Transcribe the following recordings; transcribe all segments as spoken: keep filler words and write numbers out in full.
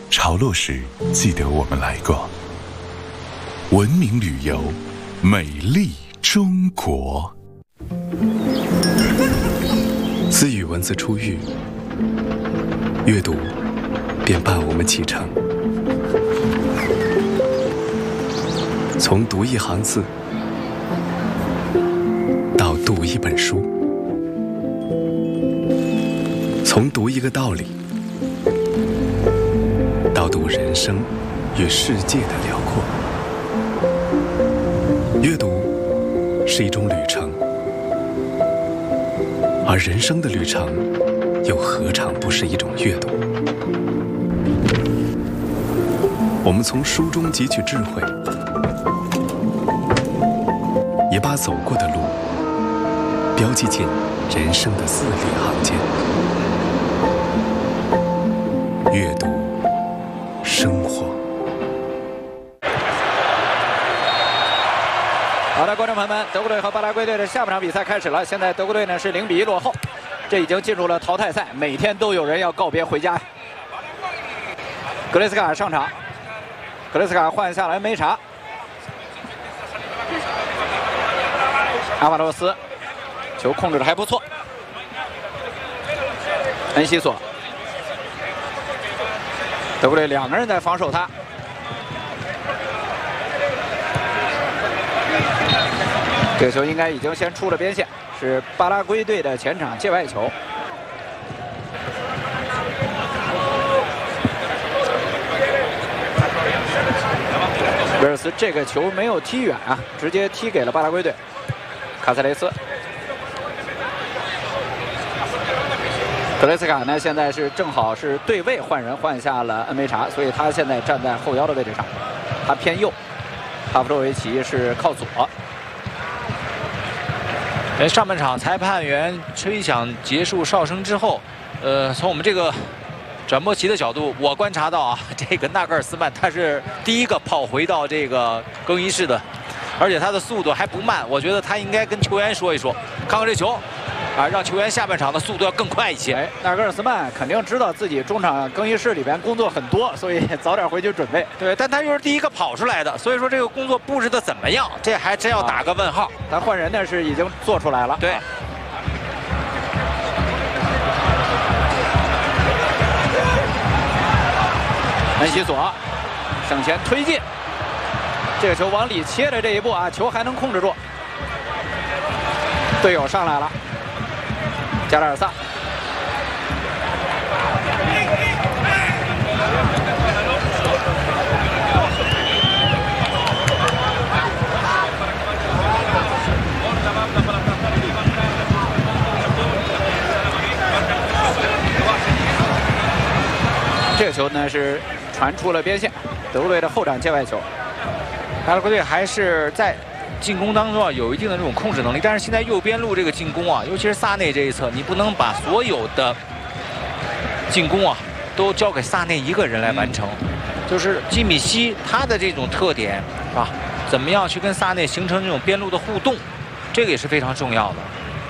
潮落时记得我们来过。文明旅游，美丽中国。 自与文字初遇，阅读便伴我们启程。从读一行字到读一本书，从读一个道理到读人生与世界的辽阔。阅读是一种旅程，而人生的旅程又何尝不是一种阅读？我们从书中汲取智慧，也把走过的路标记进人生的字里行间。阅读生活。 好的，观众朋友们，德国队和巴拉圭队的下半场比赛开始了。现在德国队呢是零比一落后，这已经进入了淘汰赛，每天都有人要告别回家。格雷斯卡上场，格雷斯卡换下来梅查，阿瓦罗斯球控制的还不错，恩西索，德国队两个人在防守他。这个球应该已经先出了边线，是巴拉圭队的前场界外球。威尔斯这个球没有踢远啊，直接踢给了巴拉圭队。卡塞雷斯，格雷斯卡呢现在是正好是对位换人，换下了恩梅查，所以他现在站在后腰的位置上，他偏右，帕夫洛维奇是靠左。 哎，上半场裁判员吹响结束哨声之后，呃，从我们这个转播席的角度，我观察到啊，这个纳格尔斯曼他是第一个跑回到这个更衣室的，而且他的速度还不慢。我觉得他应该跟球员说一说，看看这球，啊，让球员下半场的速度要更快一些。 哎，纳格尔斯曼肯定知道自己中场更衣室里边工作很多，所以早点回去准备。 对，但他又是第一个跑出来的，所以说这个工作布置的怎么样，这还真要打个问号。 他换人呢是已经做出来了。 对。 恩西索向前推进，这个球往里切的这一步啊，球还能控制住。队友上来了，加拉尔萨。这个球呢是传出了边线，德国队的后场界外球。 巴拉圭队还是在进攻当中啊有一定的这种控制能力，但是现在右边路这个进攻啊，尤其是萨内这一侧，你不能把所有的进攻啊都交给萨内一个人来完成。嗯、就是基米希他的这种特点啊，怎么样去跟萨内形成这种边路的互动，这个也是非常重要的。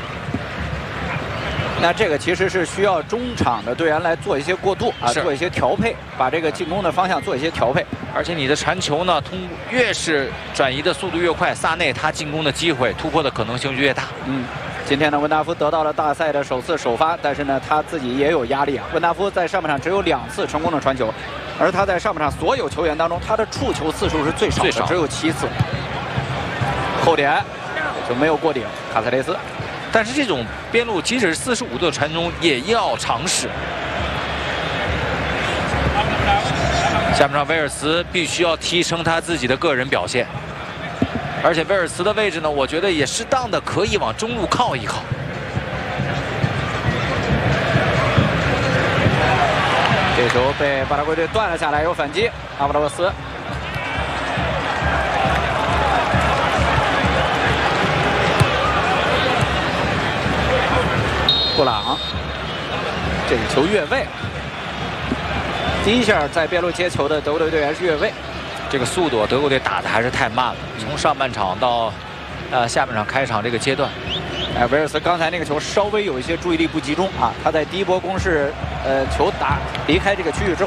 那这个其实是需要中场的队员来做一些过渡啊，做一些调配，把这个进攻的方向做一些调配。 而且你的传球呢，通越是转移的速度越快，萨内他进攻的机会、突破的可能性就越大。 嗯，今天呢，温达夫得到了大赛的首次首发，但是呢，他自己也有压力啊。温达夫在上半场只有两次成功的传球，而他在上半场所有球员当中，他的触球次数是最少的，只有七次。后点就没有过顶，卡塞雷斯。 但是这种边路，即使是四十五度的传中，也要尝试。下半场威尔茨必须要提升他自己的个人表现，而且威尔茨的位置呢，我觉得也适当的可以往中路靠一靠。 这球被巴拉圭队断了下来，有反击，阿布拉沃斯。布朗，这个球越位，第一下在边路接球的德国队队员是越位， 这个速度德国队打的还是太慢了，从上半场到呃下半场开场这个阶段。 哎，维尔斯刚才那个球稍微有一些注意力不集中啊，他在第一波攻势，呃，球打离开这个区域之后。